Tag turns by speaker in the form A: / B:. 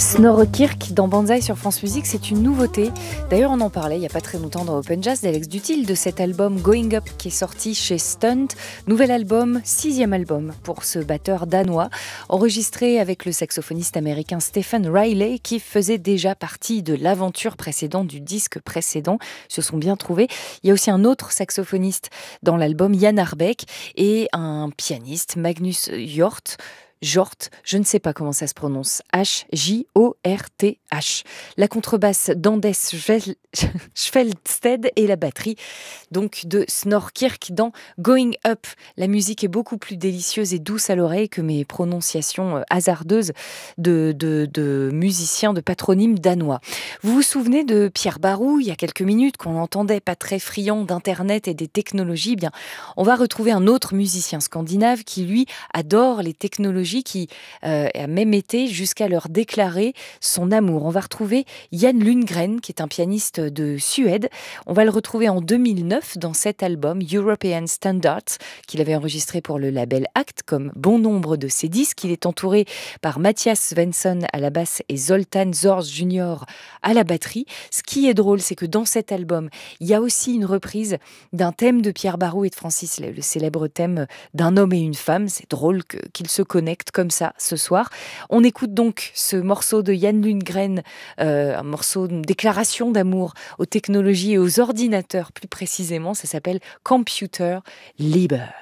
A: Snorre Kirk dans Banzai sur France Musique, c'est une nouveauté. D'ailleurs, on en parlait il n'y a pas très longtemps dans Open Jazz d'Alex Dutil, de cet album Going Up qui est sorti chez Stunt. Nouvel album, 6e album pour ce batteur danois, enregistré avec le saxophoniste américain Stephen Riley qui faisait déjà partie de l'aventure précédente, du disque précédent. Ils se sont bien trouvés. Il y a aussi un autre saxophoniste dans l'album, Jan Arbeck, et un pianiste, Magnus Hjort, je ne sais pas comment ça se prononce, Hjorth. La contrebasse d'Andes Schveldsted et la batterie donc de Snorre Kirk dans Going Up. La musique est beaucoup plus délicieuse et douce à l'oreille que mes prononciations hasardeuses de musiciens, de patronymes danois. Vous vous souvenez de Pierre Barou, il y a quelques minutes, qu'on entendait pas très friand d'Internet et des technologies. Bien, on va retrouver un autre musicien scandinave qui, lui, adore les technologies, qui a même été jusqu'à leur déclarer son amour. On va retrouver Jan Lundgren, qui est un pianiste de Suède. On va le retrouver en 2009 dans cet album European Standards, qu'il avait enregistré pour le label Act, comme bon nombre de ses disques. Il est entouré par Mathias Svensson à la basse et Zoltan Zorz Jr. à la batterie. Ce qui est drôle, c'est que dans cet album, il y a aussi une reprise d'un thème de Pierre Barou et de Francis Lay, le célèbre thème d'un homme et une femme. C'est drôle qu'ils se connectent comme ça ce soir. On écoute donc ce morceau de Jan Lundgren, un morceau de déclaration d'amour aux technologies et aux ordinateurs plus précisément. Ça s'appelle Computer Liebe.